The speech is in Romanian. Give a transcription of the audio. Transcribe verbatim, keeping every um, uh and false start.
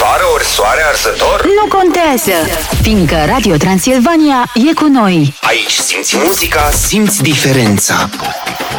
vară ori soare arzător? Nu contează, fiindcă Radio Transilvania e cu noi. Aici simți muzica, simți diferența.